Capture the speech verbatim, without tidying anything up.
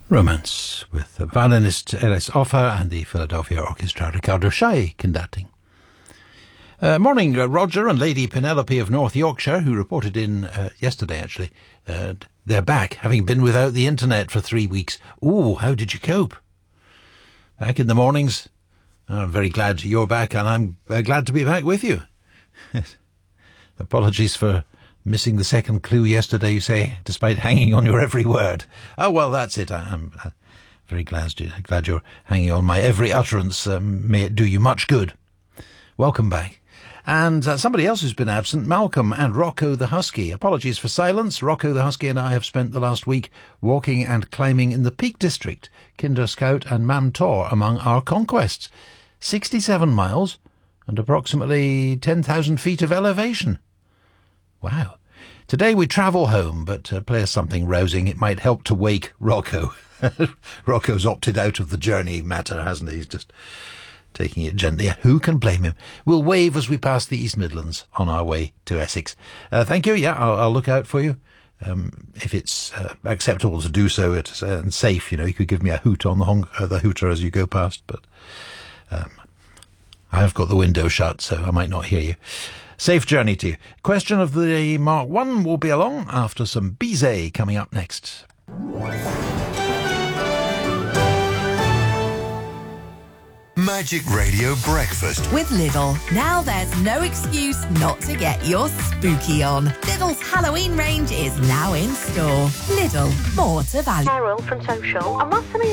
Romance, with violinist Ellis Offa and the Philadelphia Orchestra, Ricardo Chailly conducting. Uh, morning, uh, Roger and Lady Penelope of North Yorkshire, who reported in uh, yesterday, actually. Uh, they're back, having been without the internet for three weeks. Ooh, how did you cope? Back in the mornings? I'm very glad you're back, and I'm uh, glad to be back with you. Apologies for missing the second clue yesterday, you say, despite hanging on your every word. Oh, well, that's it. I'm uh, very glad, glad you're hanging on my every utterance. Um, may it do you much good. Welcome back. And uh, somebody else who's been absent, Malcolm and Rocco the Husky. Apologies for silence. Rocco the Husky and I have spent the last week walking and climbing in the Peak District, Kinder Scout and Mam Tor among our conquests. sixty-seven miles and approximately ten thousand feet of elevation. Wow. Today we travel home, but uh, play us something rousing. It might help to wake Rocco. Rocco's opted out of the journey matter, hasn't he? He's just taking it gently. Who can blame him? We'll wave as we pass the East Midlands on our way to Essex. Uh, thank you. Yeah, I'll, I'll look out for you. Um, if it's uh, acceptable to do so it's, uh, and safe, you know, you could give me a hoot on the, honk, uh, the hooter as you go past, but um, I have got the window shut, so I might not hear you. Safe journey to you. Question of the Mark one will be along after some Bizet coming up next. Magic Radio Breakfast with Lidl. Now there's no excuse not to get your spooky on. Lidl's Halloween range is now in store. Lidl, more to value. Carol from Social. I'm not